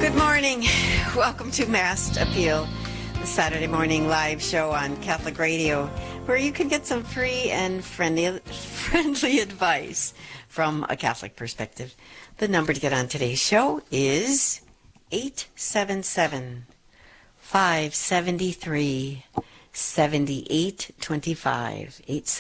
Good morning. Welcome to Mass Appeal, the Saturday morning live show on Catholic Radio, where you can get some free and friendly advice from a Catholic perspective. The number to get on today's show is 877-573-7825.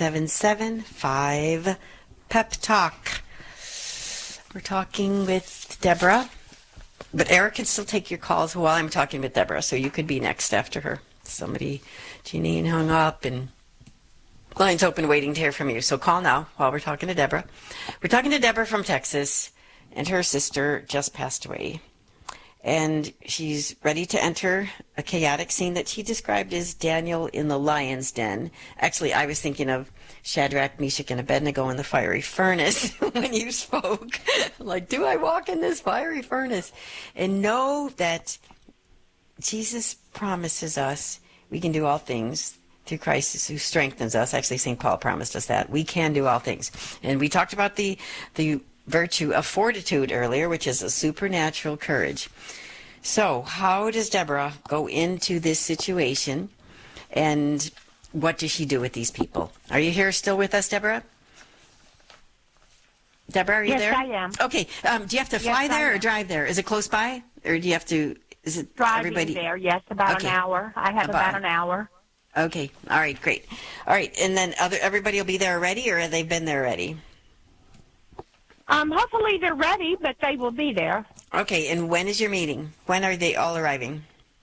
877-5-PEP-TALK. We're talking with Deborah. But Eric can still take your calls while I'm talking with Deborah, so you could be next after her. Janine hung up, and line's open waiting to hear from you. So call now while we're talking to Deborah. We're talking to Deborah from Texas, and her sister just passed away. And she's ready to enter a chaotic scene that she described as Daniel in the lion's den. Actually, I was thinking of Shadrach, Meshach, and Abednego in the fiery furnace when you spoke. Like, do I walk in this fiery furnace? And know that Jesus promises us we can do all things through Christ who strengthens us. Actually, St. Paul promised us that. We can do all things. And we talked about the virtue of fortitude earlier, which is a supernatural courage. So how does Deborah go into this situation, and what does she do with these people? Are you here still with us, Deborah? Deborah, are you there? Yes, I am. Okay. Do you have to fly there or drive there? Is it close by? Or do you have to, is it driving everybody? There, yes, about an hour. I have about an hour. Okay. All right, great. All right, and then everybody will be there already, or have they been there already? Hopefully they're ready, but they will be there. Okay, and when is your meeting? When are they all arriving?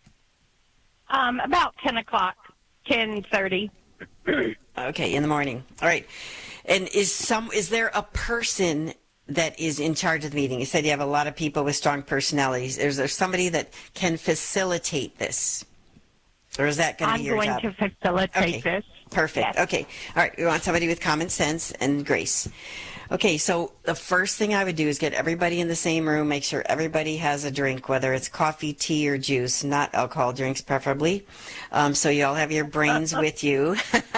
About 10 o'clock, 10:30. Okay, in the morning. All right. And is there a person that is in charge of the meeting? You said you have a lot of people with strong personalities. Is there somebody that can facilitate this? Or is that going to be your job? I'm going to facilitate this. Perfect. Yes. Okay. All right. We want somebody with common sense and grace. Okay, so the first thing I would do is get everybody in the same room, make sure everybody has a drink, whether it's coffee, tea, or juice, not alcohol drinks preferably. So you all have your brains with you.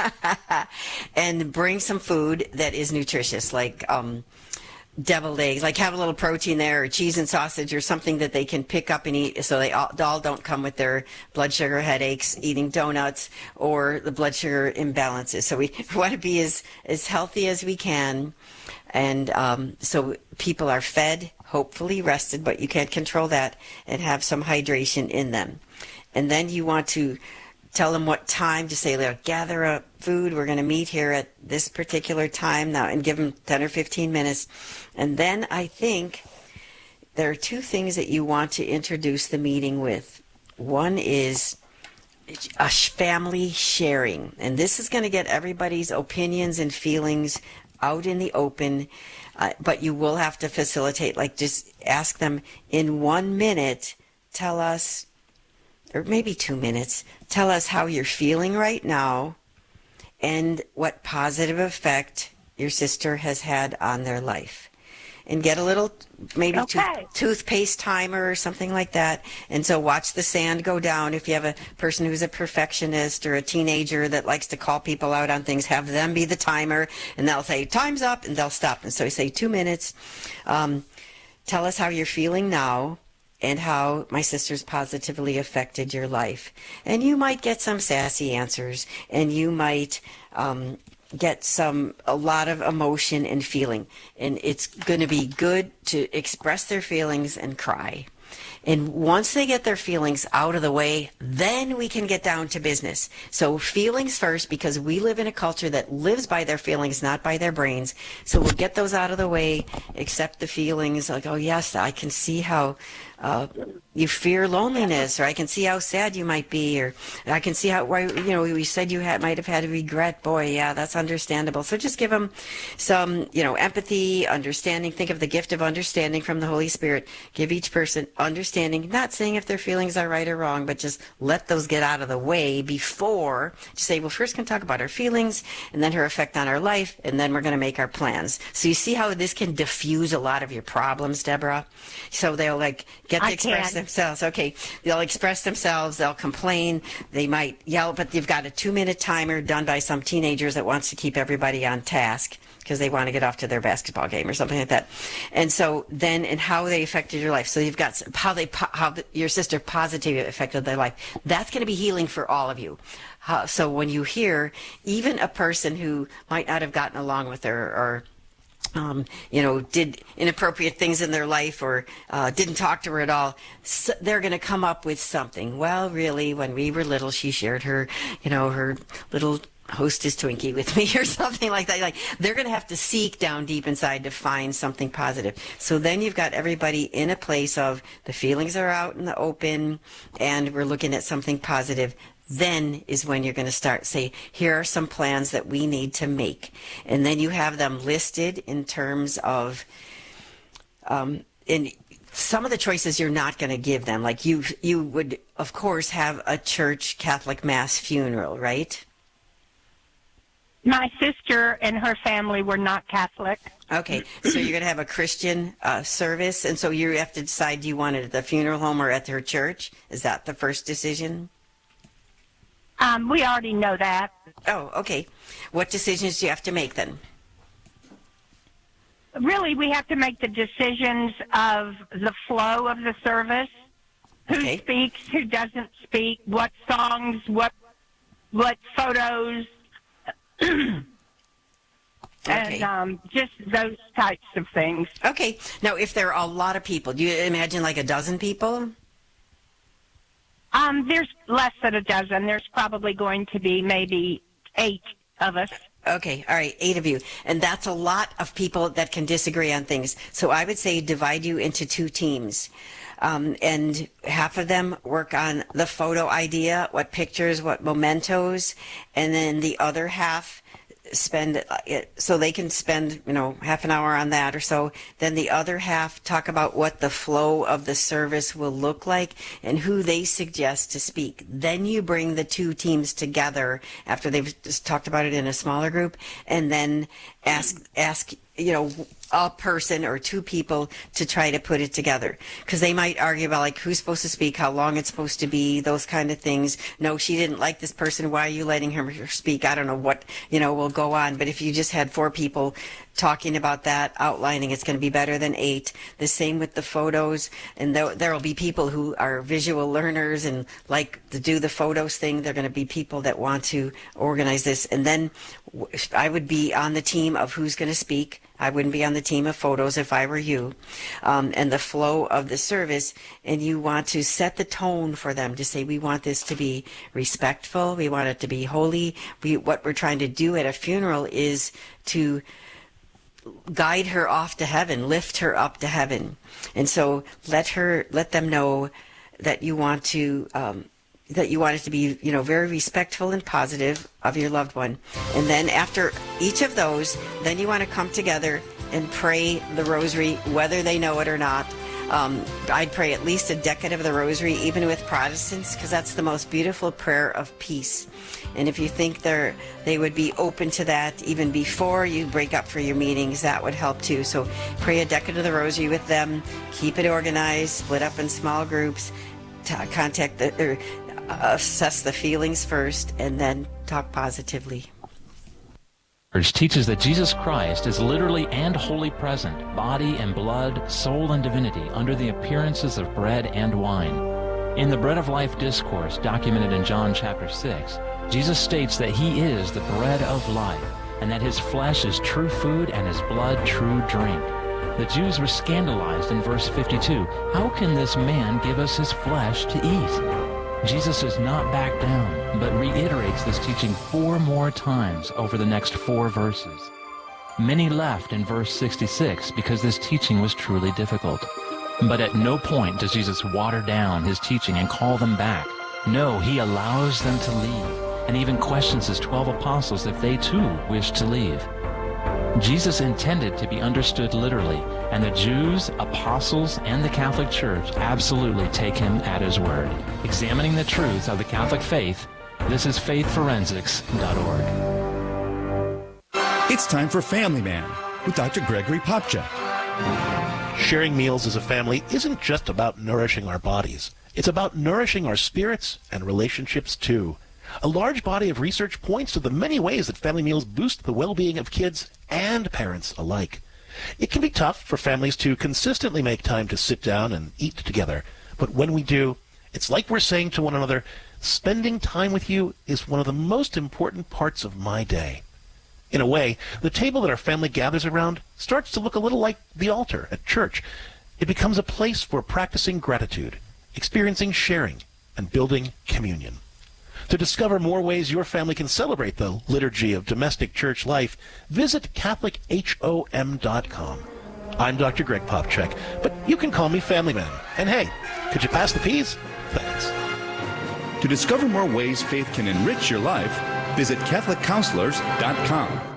And bring some food that is nutritious, like deviled eggs, like have a little protein there, or cheese and sausage, or something that they can pick up and eat, so they all don't come with their blood sugar headaches, eating donuts, or the blood sugar imbalances. So we want to be as healthy as we can. And so people are fed, hopefully rested, but you can't control that, and have some hydration in them. And then you want to tell them what time to say, like, gather up food. We're going to meet here at this particular time now, and give them 10 or 15 minutes. And then I think there are two things that you want to introduce the meeting with. One is a family sharing. And this is going to get everybody's opinions and feelings out in the open, but you will have to facilitate, like just ask them in 1 minute, tell us, or maybe 2 minutes, tell us how you're feeling right now and what positive effect your sister has had on their life. And get a little, maybe toothpaste timer or something like that. And so watch the sand go down. If you have a person who's a perfectionist or a teenager that likes to call people out on things, have them be the timer, and they'll say, time's up, and they'll stop. And so you say 2 minutes. Tell us how you're feeling now and how my sister's positively affected your life. And you might get some sassy answers, and you might get a lot of emotion and feeling. And it's going to be good to express their feelings and cry. And once they get their feelings out of the way, then we can get down to business. So feelings first, because we live in a culture that lives by their feelings, not by their brains. So we'll get those out of the way, accept the feelings, like, oh yes, I can see how you fear loneliness, or I can see how sad you might be, or I can see how, we said you might have had a regret. Boy, yeah, that's understandable. So just give them some, empathy, understanding. Think of the gift of understanding from the Holy Spirit. Give each person understanding, not saying if their feelings are right or wrong, but just let those get out of the way before. Just say, well, first can talk about her feelings, and then her effect on our life, and then we're going to make our plans. So you see how this can diffuse a lot of your problems, Deborah? So they'll get to express themselves. Okay, they'll express themselves, they'll complain, they might yell, but you've got a 2-minute timer done by some teenagers that wants to keep everybody on task because they want to get off to their basketball game or something like that. And so then, and how they affected your life. So you've got how they your sister positively affected their life. That's going to be healing for all of you. So when you hear even a person who might not have gotten along with her or did inappropriate things in their life or didn't talk to her at all, so they're going to come up with something. Well, really, when we were little, she shared her, her little Hostess Twinkie with me or something like that. Like, they're going to have to seek down deep inside to find something positive. So then you've got everybody in a place of the feelings are out in the open and we're looking at something positive. Then is when you're going to start say, here are some plans that we need to make. And then you have them listed in terms of, in some of the choices you're not going to give them. Like you would, of course, have a church Catholic Mass funeral, right? My sister and her family were not Catholic. Okay, so you're going to have a Christian service. And so you have to decide, do you want it at the funeral home or at her church? Is that the first decision? We already know that. Oh, okay. What decisions do you have to make then? Really, we have to make the decisions of the flow of the service. Who speaks, who doesn't speak, what songs, what photos, and just those types of things. Okay. Now, if there are a lot of people, do you imagine like a dozen people? There's less than a dozen. There's probably going to be maybe 8 of us. Okay, all right, 8 of you. And that's a lot of people that can disagree on things. So I would say divide you into 2 teams. And half of them work on the photo idea, what pictures, what mementos, and then the other half spend so they can spend half an hour on that or so. Then the other half talk about what the flow of the service will look like and who they suggest to speak. Then you bring the 2 teams together after they've just talked about it in a smaller group, and then ask a person or 2 people to try to put it together, because they might argue about like who's supposed to speak, how long it's supposed to be, those kind of things. No, she didn't like this person, why are you letting her speak? I don't know what will go on. But if you just had 4 people talking about that, outlining, it's going to be better than 8. The same with the photos, and there will be people who are visual learners and like to do the photos thing. They're going to be people that want to organize this. And then I would be on the team of who's going to speak. I wouldn't be on the team of photos if I were you. And the flow of the service, and you want to set the tone for them to say, we want this to be respectful, we want it to be holy. What we're trying to do at a funeral is to guide her off to heaven, lift her up to heaven. And so let them know that you want to that you want it to be, very respectful and positive of your loved one. And then after each of those, then you want to come together and pray the rosary, whether they know it or not. I'd pray at least a decade of the rosary, even with Protestants, because that's the most beautiful prayer of peace. And if you think they would be open to that even before you break up for your meetings, that would help too. So pray a decade of the rosary with them, keep it organized, split up in small groups, assess the feelings first, and then talk positively. Teaches that Jesus Christ is literally and wholly present, body and blood, soul and divinity, under the appearances of bread and wine. In the Bread of Life discourse documented in John chapter 6, Jesus states that he is the bread of life, and that his flesh is true food and his blood true drink. The Jews were scandalized in verse 52. How can this man give us his flesh to eat? Jesus does not back down, but reiterates this teaching 4 more times over the next 4 verses. Many left in verse 66 because this teaching was truly difficult. But at no point does Jesus water down his teaching and call them back. No, he allows them to leave, and even questions his 12 apostles if they too wish to leave. Jesus intended to be understood literally, and the Jews, apostles, and the Catholic Church absolutely take him at his word. Examining the truth of the Catholic faith, this is faithforensics.org. It's time for Family Man with Dr. Gregory Popcak. Sharing meals as a family isn't just about nourishing our bodies. It's about nourishing our spirits and relationships too. A large body of research points to the many ways that family meals boost the well-being of kids and parents alike. It can be tough for families to consistently make time to sit down and eat together, But when we do, it's like we're saying to one another, spending time with you is one of the most important parts of my day. In a way, the table that our family gathers around starts to look a little like the altar at church. It becomes a place for practicing gratitude, experiencing sharing, and building communion. To discover more ways your family can celebrate the liturgy of domestic church life, visit CatholicHOM.com. I'm Dr. Greg Popcak, but you can call me Family Man. And hey, could you pass the peas? Thanks. To discover more ways faith can enrich your life, visit CatholicCounselors.com.